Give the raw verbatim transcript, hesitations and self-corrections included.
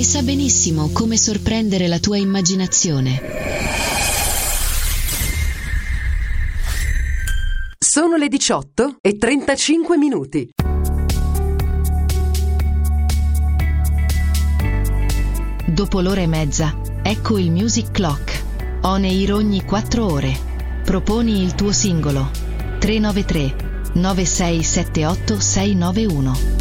sa benissimo come sorprendere la tua immaginazione. Sono le diciotto e trentacinque minuti. Dopo l'ora e mezza, ecco il Music Clock. On air ogni quattro ore. Proponi il tuo singolo. tre nove tre nove sei sette otto sei nove uno.